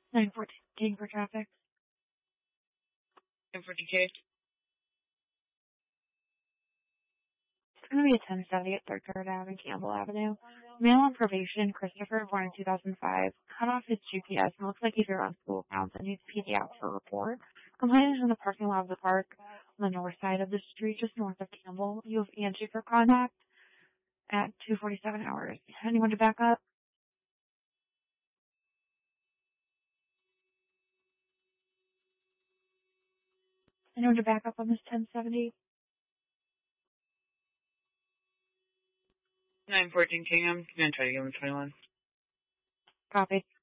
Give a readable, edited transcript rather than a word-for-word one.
914 King for traffic. 914K. It's going to be a 1070 at 3rd Ave and Campbell Avenue. Male on probation, Christopher, born in 2005. Cut off his GPS and looks like he's around school grounds and needs PD out for a report. Complainant is in the parking lot of the park on the north side of the street, just north of Campbell. You have Angie for contact at 2:47 hours. Anyone to back up? Anyone to back up on this 1070? 914 King. I'm going to try to give him 21. Copy.